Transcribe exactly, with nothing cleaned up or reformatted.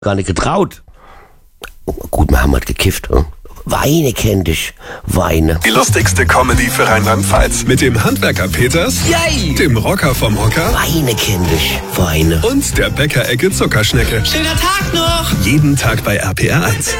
gar nicht getraut. Gut, wir haben halt gekifft. Hm? Weine kenn dich, Weine. Die lustigste Comedy für Rheinland-Pfalz. Mit dem Handwerker Peters, Yay! dem Rocker vom Hocker Weine kenn dich, Weine. und der Bäckerecke Zuckerschnecke. Schöner Tag noch! Jeden Tag bei R P R eins.